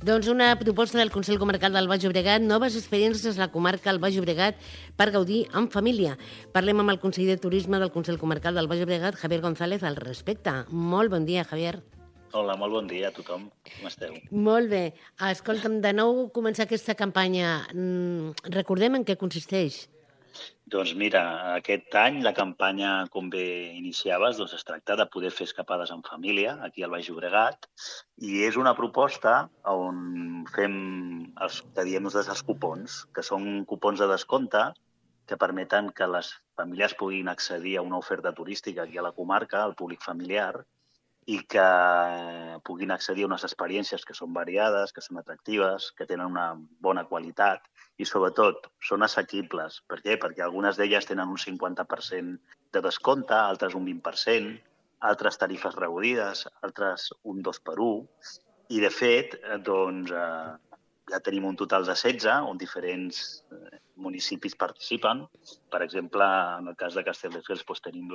Doncs una proposta del Consell Comarcal del Baix Llobregat, noves experiències a la comarca del Baix Llobregat per gaudir en família. Parlem amb el conseller de Turisme del Consell Comarcal del Baix Llobregat, Javier González, al respecte. Molt bon dia, Javier. Hola, molt bon dia a tothom. Com esteu? Molt bé. Escolta'm, de nou començar aquesta campanya. Recordem en què consisteix. Doncs mira, aquest any la campanya, com bé iniciaves, es tracta de poder fer escapades en família, aquí al Baix Llobregat, i és una proposta on fem els que diem nosaltres els cupons, que són cupons de descompte que permeten que les famílies puguin accedir a una oferta turística aquí a la comarca, al públic familiar, i que puguin accedir a unes experiències que són variades, que són atractives, que tenen una bona qualitat i, sobretot, són assequibles. Per què? Perquè algunes d'elles tenen un 50% de descompte, altres un 20%, altres tarifes reduïdes, altres un 2 per 1. I, de fet, doncs, ja tenim un total de 16, on diferents municipis participen. Per exemple, en el cas de Castelldefels doncs, tenim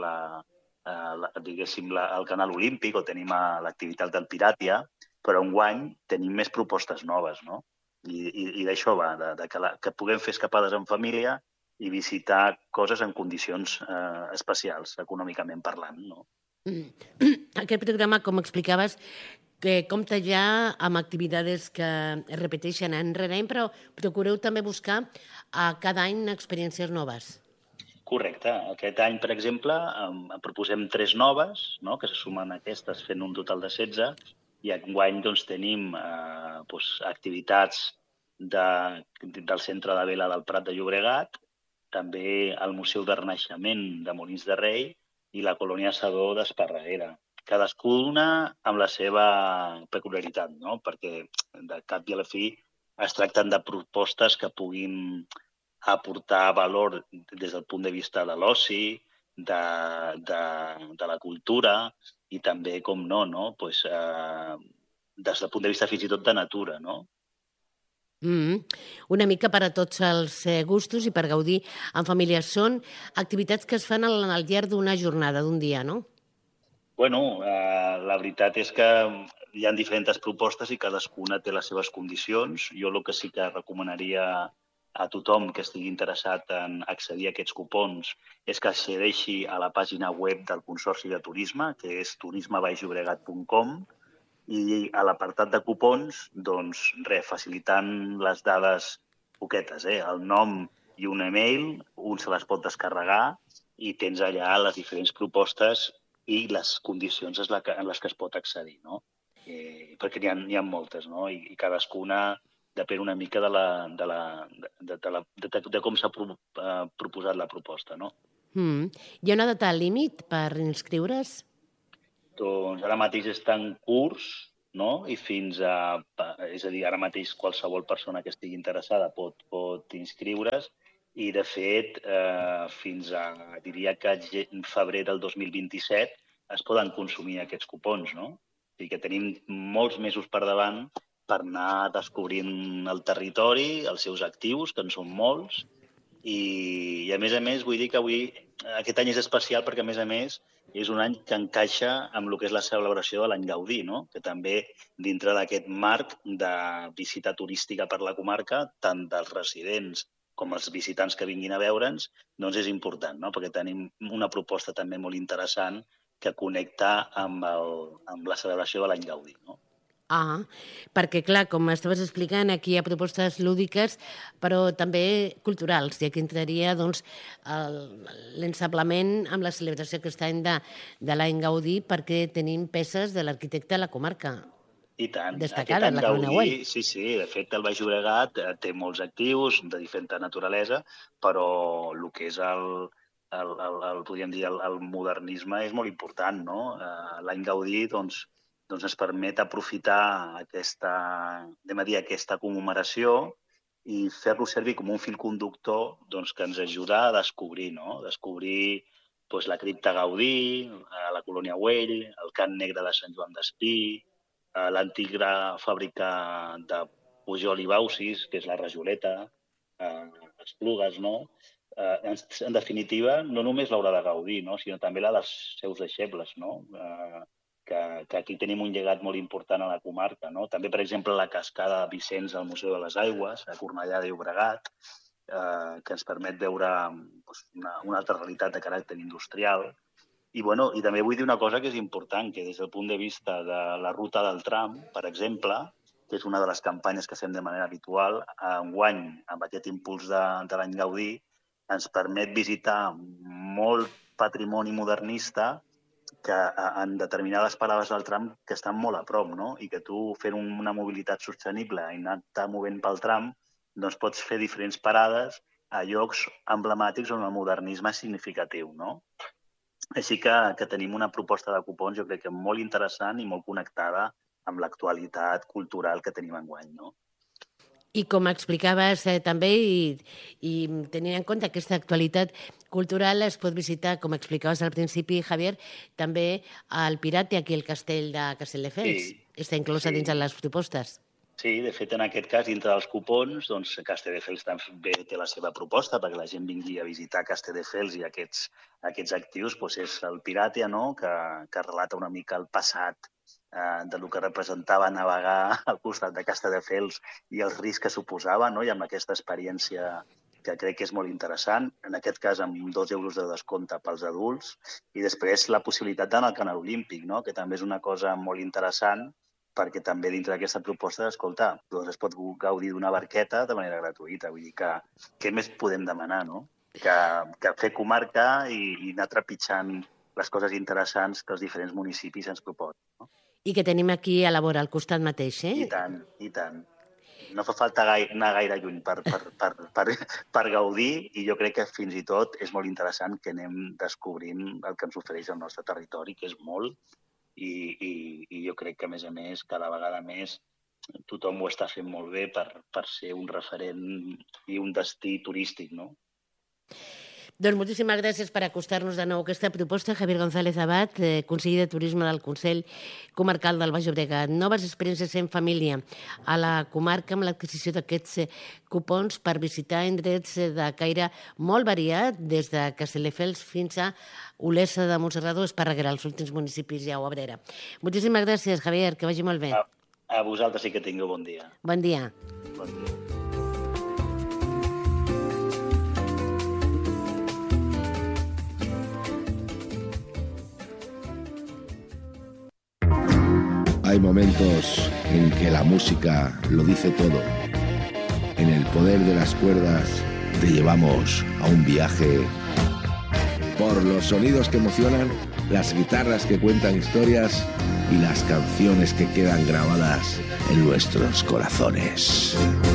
el canal olímpic o tenim l'activitat del Piràtia, però enguany tenim més propostes noves, no? I d'això va, que puguem fer escapades en família i visitar coses en condicions especials, econòmicament parlant, no? Aquest programa, com explicaves, que compta ja amb activitats que es repeteixen any rere any, però procureu també buscar cada any experiències noves. Correcte. Aquest any, per exemple, proposem 3 noves, no?, que se sumen a aquestes fent un total de 16, i enguany doncs, tenim activitats del Centre de Vela del Prat de Llobregat, també el Museu de Renaixement de Molins de Rei i la Colònia Sedó d'Esparreguera. Cadascuna amb la seva peculiaritat, no?, perquè de cap i a la fi es tracten de propostes que puguin aportar valor des del punt de vista de l'oci, de la cultura i també, com no, des del punt de vista fins i tot de natura, no? Una mica per a tots els gustos i per gaudir en família. Són activitats que es fan al llarg d'una jornada, d'un dia, no? Bueno, la veritat és que hi ha diferents propostes i cadascuna té les seves condicions. Jo el que sí que recomanaria a tothom que estigui interessat en accedir a aquests cupons és que accedeixi a la pàgina web del Consorci de Turisme, que és turismebaixllobregat.com, i a l'apartat de cupons, doncs, facilitant les dades poquetes, el nom i un email, un se les pot descarregar i tens allà les diferents propostes i les condicions en les que es pot accedir, no? Perquè n'hi ha moltes, no? I cadascuna depèn una mica de com s'ha proposat la proposta, no? Hi ha una data límit per inscriure's? Doncs ara mateix està en curs, no? I fins a... És a dir, ara mateix qualsevol persona que estigui interessada pot inscriure's i, de fet, fins a, diria que febrer del 2027 es poden consumir aquests cupons, no? O sigui que tenim molts mesos per davant per anar descobrint el territori, els seus actius, que en són molts, i a més, vull dir que aquest any és especial perquè, a més, és un any que encaixa amb el que és la celebració de l'Any Gaudí, no? Que també, dintre d'aquest marc de visita turística per la comarca, tant dels residents com els visitants que vinguin a veure'ns, doncs és important, no? Perquè tenim una proposta també molt interessant que connecta amb la celebració de l'Any Gaudí, no? Perquè, clar, com estaves explicant, aquí hi ha propostes lúdiques, però també culturals, i aquí entraria doncs, l'ensablament amb la celebració aquest any de l'Any Gaudí, perquè tenim peces de l'arquitecte de la comarca. I tant. Destacada, la Corona Güell. Sí, de fet, el Baix Llobregat té molts actius de diferent naturalesa, però el que és podríem dir, el modernisme és molt important, no? L'Any Gaudí, doncs, ens permet aprofitar aquesta commemoració i fer-lo servir com un fil conductor que ens ajuda a descobrir, no? Descobrir la cripta Gaudí, la Colònia Güell, el Cant Negre de Sant Joan d'Espí, l'antiga fàbrica de Pujol i Baucis, que és la Rajoleta, Esplugues, no? En definitiva, no només l'obra de Gaudí, no?, sinó també la dels seus deixebles, no? que aquí tenim un llegat molt important a la comarca, no? També, per exemple, la cascada Vicenç al Museu de les Aigües, a Cornellà de Llobregat, que ens permet veure una altra realitat de caràcter industrial. I també vull dir una cosa que és important, que des del punt de vista de la ruta del tram, per exemple, que és una de les campanyes que fem de manera habitual, enguany, amb aquest impuls de l'any Gaudí, ens permet visitar molt patrimoni modernista que en determinades parades del tram que estan molt a prop, no? I que tu, fent una mobilitat sostenible i anar-te movent pel tram, doncs pots fer diferents parades a llocs emblemàtics on el modernisme és significatiu, no? Així que tenim una proposta de cupons, jo crec que molt interessant i molt connectada amb l'actualitat cultural que tenim enguany, no? I com explicaves també, i tenint en compte aquesta actualitat cultural, es pot visitar, com explicaves al principi, Javier, també el Pirate, aquí el castell de Castelldefels. Sí. Està inclosa dins de les propostes. Sí, de fet, en aquest cas, dintre dels cupons, doncs Castelldefels també té la seva proposta perquè la gent vingui a visitar Castelldefels i aquests actius, doncs és el Pirate, no?, que relata una mica el passat del que representava navegar al costat de Castelldefels i els riscs que suposava, no?, i amb aquesta experiència que crec que és molt interessant, en aquest cas amb 2 euros de descompte pels adults, i després la possibilitat d'anar al Canal Olímpic, no?, que també és una cosa molt interessant, perquè també dintre d'aquesta proposta, escolta, doncs es pot gaudir d'una barqueta de manera gratuïta. Vull dir que què més podem demanar, no? Que fer comarca i anar trepitjant les coses interessants que els diferents municipis ens proposen, no? I que tenim aquí a la vora, al costat mateix, eh? I tant, i tant. No fa falta anar gaire lluny per gaudir, i jo crec que fins i tot és molt interessant que anem descobrint el que ens ofereix el nostre territori, que és molt, i jo crec que, a més, cada vegada més tothom ho està fent molt bé per ser un referent i un destí turístic, no? Doncs moltíssimes gràcies per acostar-nos de nou a aquesta proposta. Javier González Abad, conseller de Turisme del Consell Comarcal del Baix Llobregat. Noves experiències en família a la comarca amb l'adquisició d'aquests cupons per visitar indrets de caire molt variat, des de Castelldefels fins a Olesa de Montserrat o Esparreguera, els últims municipis ja o Abrera. Moltíssimes gràcies, Javier, que vagi molt bé. A vosaltres i que tingueu bon dia. Bon dia. Bon dia. Hay momentos en que la música lo dice todo. En el poder de las cuerdas te llevamos a un viaje por los sonidos que emocionan, las guitarras que cuentan historias y las canciones que quedan grabadas en nuestros corazones.